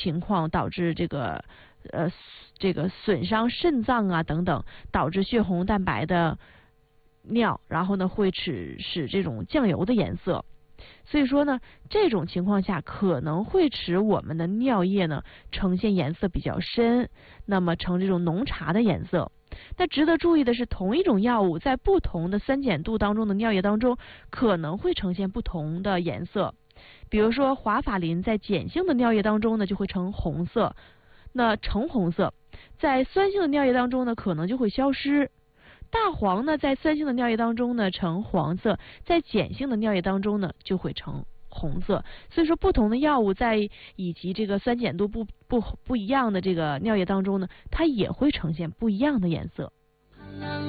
情况导致这个损伤肾脏啊等等，导致血红蛋白的尿，然后呢会使这种酱油的颜色。所以说呢，这种情况下可能会使我们的尿液呢呈现颜色比较深，那么呈这种浓茶的颜色。那值得注意的是，同一种药物在不同的酸碱度当中的尿液当中可能会呈现不同的颜色。比如说华法林在碱性的尿液当中呢就会呈红色，那橙红色；在酸性的尿液当中呢可能就会消失。大黄呢在酸性的尿液当中呢呈黄色，在碱性的尿液当中呢就会呈红色。所以说不同的药物在以及这个酸碱度不一样的这个尿液当中呢，它也会呈现不一样的颜色。